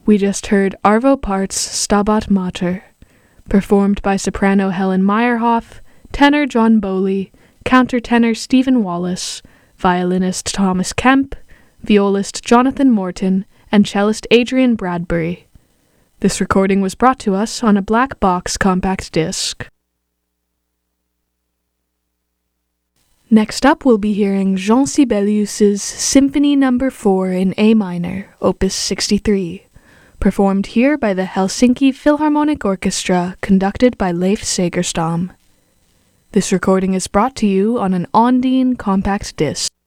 We just heard Arvo Pärt's Stabat Mater, performed by soprano Helen Meyerhoff, tenor John Bowley, countertenor Stephen Wallace, violinist Thomas Kemp, violist Jonathan Morton, and cellist Adrian Bradbury. This recording was brought to us on a black box compact disc. Next up, we'll be hearing Jean Sibelius's Symphony No. 4 in A minor, Opus 63, performed here by the Helsinki Philharmonic Orchestra, conducted by Leif Segerstam. This recording is brought to you on an Ondine compact disc.